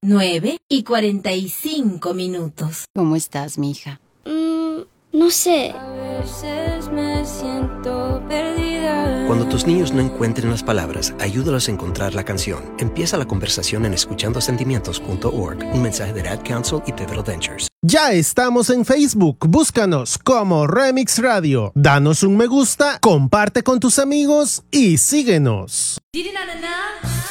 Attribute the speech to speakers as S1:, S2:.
S1: 9:45.
S2: ¿Cómo estás, mija?
S3: No sé.
S4: A veces me siento perdida.
S5: Cuando tus niños no encuentren las palabras, ayúdalos a encontrar la canción. Empieza la conversación en escuchandosentimientos.org. Un mensaje de Ad Council y Pivotal Ventures.
S6: Ya estamos en Facebook. Búscanos como Remix Radio. Danos un me gusta, comparte con tus amigos y síguenos.